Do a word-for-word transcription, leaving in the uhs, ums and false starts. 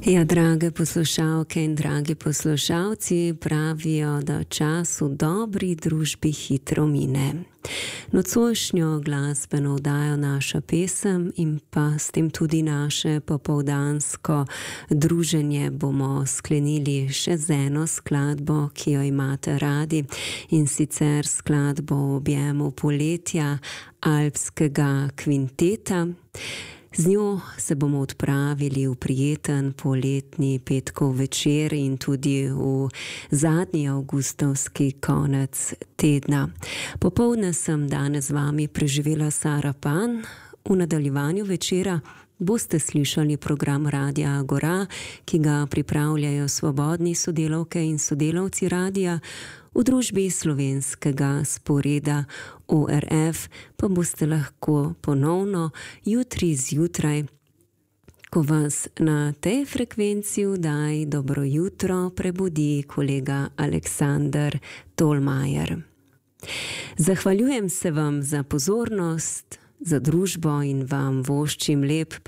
Ja, drage poslušalke in dragi poslušalci, pravijo, da čas v dobri družbi hitro mine. Nocojšnjo glasbeno oddajo Naša pesem in pa s tem tudi naše popoldansko druženje bomo sklenili še z eno skladbo, ki jo imate radi, in sicer skladbo v objemu poletja Alpskega kvinteta. Z njo se bomo odpravili v prijeten poletni petkov večer in tudi v zadnji avgustovski konec tedna. Popoldne sem danes z vami preživela Sara Pan. V nadaljevanju večera boste slišali program Radia Agora, ki ga pripravljajo svobodni sodelavke in sodelavci radia. V družbi slovenskega sporeda O R F pa boste lahko ponovno jutri zjutraj, ko vas na tej frekvenci vdaj Dobro jutro prebudi kolega Aleksander Tolmajer. Zahvaljujem se vam za pozornost, za družbo in vam voščim lep